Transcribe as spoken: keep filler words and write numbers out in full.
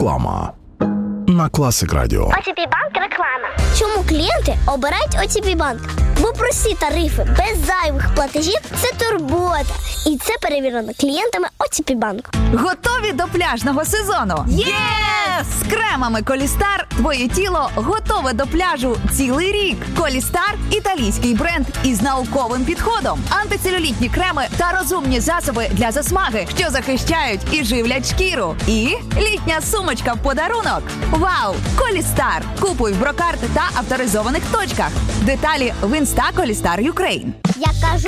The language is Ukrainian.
Реклама на Класик Радіо. о те пі Банк реклама. Чому клієнти обирають о те пі Банк? Бо прості тарифи без зайвих платежів – це турбота. І це перевірено клієнтами о те пі Банк. Готові до пляжного сезону? Єс! З кремами Колістар твоє тіло готове до пляжу цілий рік. Колістар – італійський бренд із науковим підходом. Антицелюлітні креми та розумні засоби для засмаги, що захищають і живлять шкіру. І літня сумочка в подарунок. Вау! Колістар! Купуй в Брокарт та авторизованих точках. Деталі в інста Колістар Юкрейн. Я кажу